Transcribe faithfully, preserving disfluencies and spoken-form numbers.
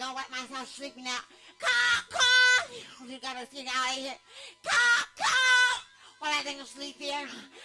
gonna wake myself sleeping out. Cock, cock. You gotta get out of here. Cock, cock. Well, I think I'm sleepy.